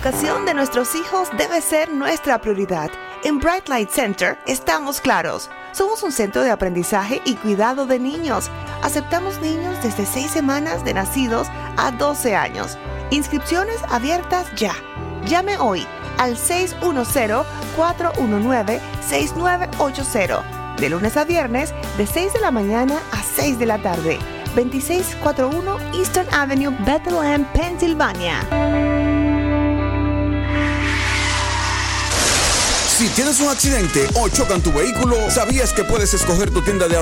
educación de nuestros hijos debe ser nuestra prioridad. En Bright Light Center estamos claros. Somos un centro de aprendizaje y cuidado de niños. Aceptamos niños desde 6 semanas de nacidos a 12 años. Inscripciones abiertas ya. Llame hoy al 610-419-6980. De lunes a viernes, de 6 de la mañana a 6 de la tarde. 2641 Eastern Avenue, Bethlehem, Pensilvania. Si tienes un accidente o chocan tu vehículo, ¿sabías que puedes escoger tu tienda de